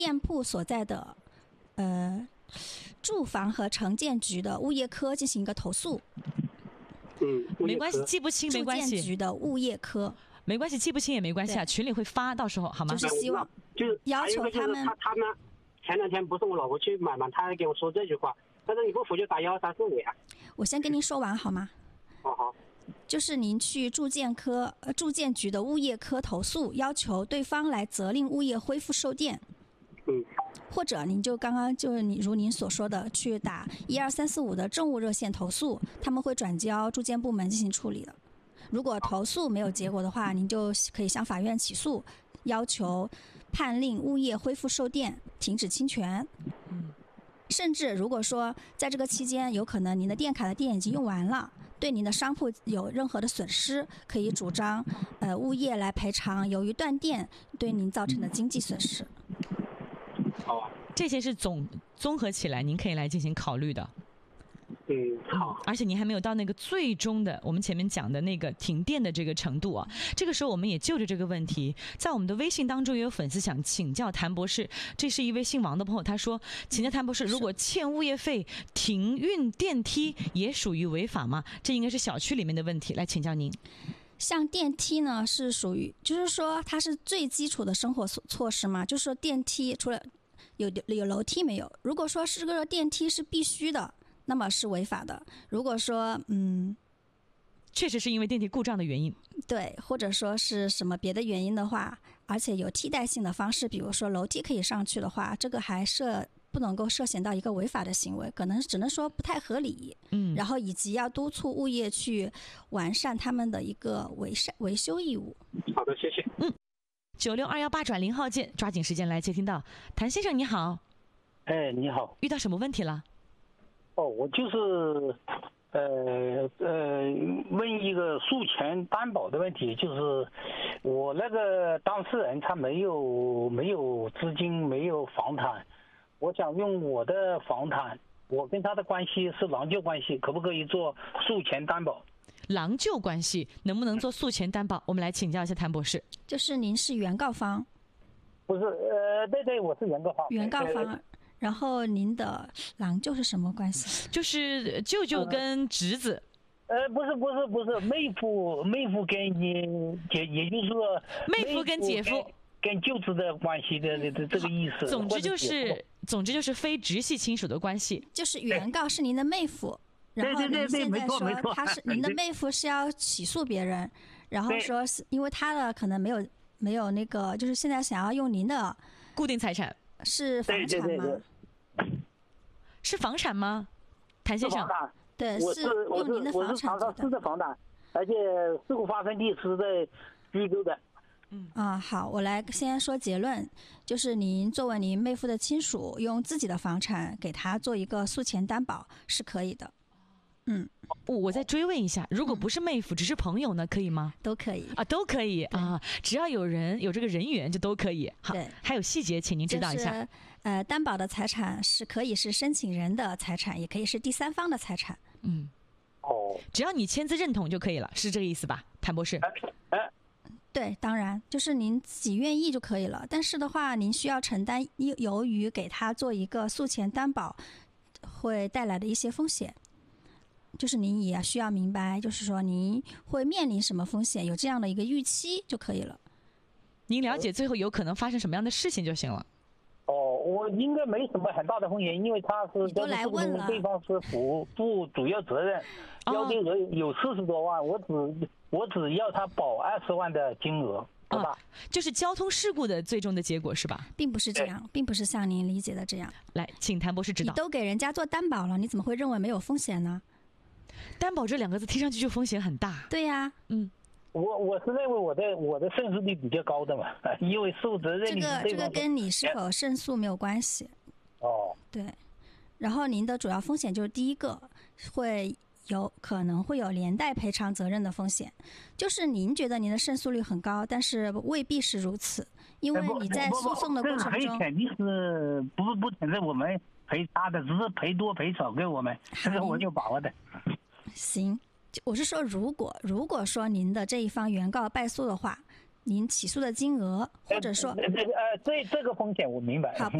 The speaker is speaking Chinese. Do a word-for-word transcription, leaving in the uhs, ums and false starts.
店铺所在的呃住房和城建局的物业科进行一个投诉。 嗯， 没关系，记不清没关系。 住建局的物业科没关系，记不清也没关系啊，群里会发，到时候好吗？ 就是希望就是要求他们。 他他们前两天不是我老婆去买嘛，他还给我说这句话，他说你不服就打幺二三四五呀。 我先跟您说完好吗？ 好好。 就是您去住建科、呃住建局的物业科投诉，要求对方来责令物业恢复售电。 嗯。 或者您就刚刚就是你如您所说的去打一二三四五的政务热线投诉，他们会转交住建部门进行处理的。如果投诉没有结果的话，您就可以向法院起诉，要求判令物业恢复售电，停止侵权。 嗯。 甚至如果说在这个期间有可能您的电卡的电已经用完了，对您的商铺有任何的损失，可以主张呃物业来赔偿由于断电对您造成的经济损失。 好， 这些是总综合起来您可以来进行考虑的。 嗯，好。 而且您还没有到那个最终的我们前面讲的那个停电的这个程度啊。这个时候我们也就着这个问题，在我们的微信当中也有粉丝想请教谭博士，这是一位姓王的朋友，他说请教谭博士，如果欠物业费停运电梯也属于违法吗？这应该是小区里面的问题，来请教您。 像电梯呢是属于就是说它是最基础的生活措施嘛，就是说电梯除了有有楼梯没有，如果说是这个电梯是必须的，那么是违法的。如果说嗯， 确实是因为电梯故障的原因， 对，或者说是什么别的原因的话，而且有替代性的方式，比如说楼梯可以上去的话，这个还涉不能够涉嫌到一个违法的行为，可能只能说不太合理。 嗯， 然后以及要督促物业去完善他们的一个维善维修义务。 好的，谢谢。 嗯，九六二幺八转零号键，抓紧时间来接听到。谭先生你好。 哎，你好。 遇到什么问题了？ 哦，我就是呃呃问一个诉权担保的问题，就是我那个当事人他没有没有资金，没有房产，我想用我的房产，我跟他的关系是郎旧关系，可不可以做诉权担保？ 郎旧关系能不能做诉权担保？我们来请教一下谭博士。 就是您是原告方？ 不是，呃，对对，我是原告方。 原告方。然后您的郎舅是什么关系？ 就是舅舅跟侄子。 呃，不是不是不是，妹夫妹夫跟你姐，也就是说妹夫跟姐夫跟舅子的关系的这这个意思。 总之就是总之就是非直系亲属的关系。 就是原告是您的妹夫，然后您现在说他是您的妹夫是要起诉别人，然后说是因为他的可能没有没有那个，就是现在想要用您的固定财产。 是房产吗？ 对对对对， 是房产吗？谭先生， 对， 是用您的房产做的。是的房产，而且事故发生地是在居州的。 嗯啊，好，我来先说结论，就是您作为您妹夫的亲属，用自己的房产给他做一个诉前担保是可以的。嗯， 我再追问一下，如果不是妹夫，只是朋友呢，可以吗？ 都可以啊，都可以啊，只要有人有这个人缘就都可以。好，还有细节，请您指导一下。 就是呃，担保的财产是可以是申请人的财产，也可以是第三方的财产。 嗯， 哦， 只要你签字认同就可以了，是这个意思吧，谭博士？ 哎， 对，当然就是您自己愿意就可以了。但是的话，您需要承担由于给他做一个诉前担保会带来的一些风险。就是您也需要明白，就是说您会面临什么风险，有这样的一个预期就可以了。 您了解最后有可能发生什么样的事情就行了。 哦，我应该没什么很大的风险，因为他是都来问了， 对方是负负主要责任，要定额有四十多万，我只我只要他保二十万的金额，对吧？ 啊，就是交通事故的最终的结果是吧？ 并不是这样，并不是像您理解的这样。 来，请谭博士指导。 你都给人家做担保了，你怎么会认为没有风险呢？ 担保这两个字听上去就风险很大。 对呀、啊， 嗯，我我是认为我的我的胜诉率比较高的嘛，因为受责任。 这个这个跟你是否胜诉没有关系。 哦， 对。然后您的主要风险就是第一个会有可能会有连带赔偿责任的风险，就是您觉得您的胜诉率很高，但是未必是如此，因为你在诉讼的过程中， 肯定是不不存在我们赔他的，只是赔多赔少给我们，这个我有把握的。 行，我是说，如果如果说您的这一方原告败诉的话， 您起诉的金额，或者说呃呃呃这这个风险我明白。 好。